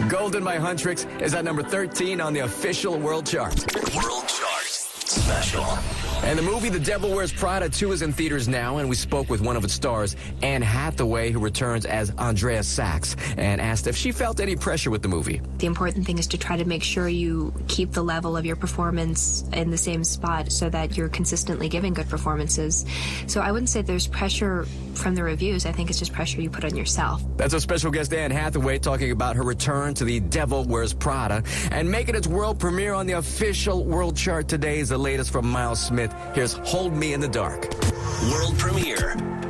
Golden by Huntrix is at number 13 on the official world chart. World Chart Special. And the movie The Devil Wears Prada 2 is in theaters now, and we spoke with one of its stars, Anne Hathaway, who returns as Andrea Sachs, and asked if she felt any pressure with the movie. The important thing is to try to make sure you keep the level of your performance in the same spot so that you're consistently giving good performances. So I wouldn't say there's pressure from the reviews. I think it's just pressure you put on yourself. That's our special guest, Anne Hathaway, talking about her return to The Devil Wears Prada and making its world premiere on the official world chart today is the latest from Miles Smith. Here's Hold Me in the Dark. World premiere.